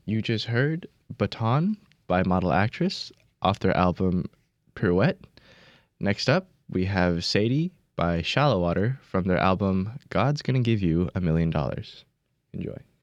You just heard Baton by Model Actress off their album Pirouette. Next up, we have Sadie by Shallow Water from their album God's Gonna Give You $1 Million. Enjoy.